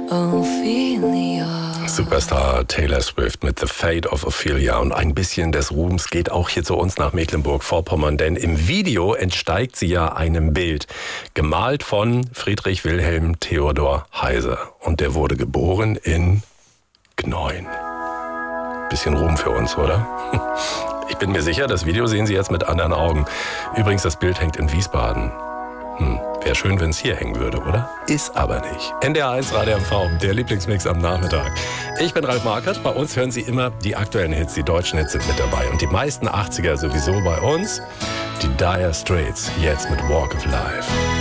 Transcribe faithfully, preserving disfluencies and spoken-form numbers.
Ophelia. Superstar Taylor Swift mit The Fate of Ophelia. Und ein bisschen des Ruhms geht auch hier zu uns nach Mecklenburg-Vorpommern, denn im Video entsteigt sie ja einem Bild, gemalt von Friedrich Wilhelm Theodor Heyse. Und der wurde geboren in Gneuen. Bisschen Ruhm für uns, oder? Ich bin mir sicher, das Video sehen Sie jetzt mit anderen Augen. Übrigens, das Bild hängt in Wiesbaden. Hm, wäre schön, wenn es hier hängen würde, oder? Ist aber nicht. N D R eins Radio M V, der Lieblingsmix am Nachmittag. Ich bin Ralf Markert. Bei uns hören Sie immer die aktuellen Hits, die deutschen Hits sind mit dabei. Und die meisten achtziger sowieso bei uns. Die Dire Straits, jetzt mit Walk of Life.